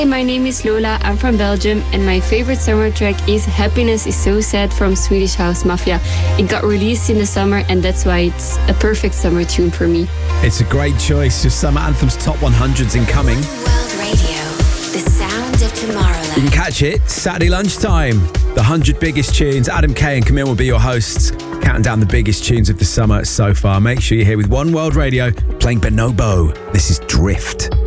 Hey, my name is Lola, I'm from Belgium, and my favorite summer track is Happiness is So Sad from Swedish House Mafia. It got released in the summer, and that's why it's a perfect summer tune for me. It's a great choice. Your Summer Anthems Top 100's incoming. World Radio, the sound of Tomorrowland. You can catch it Saturday lunchtime. The 100 biggest tunes. Adam Kay and Camille will be your hosts, counting down the biggest tunes of the summer so far. Make sure you're here with One World Radio, playing Bonobo. This is Drift.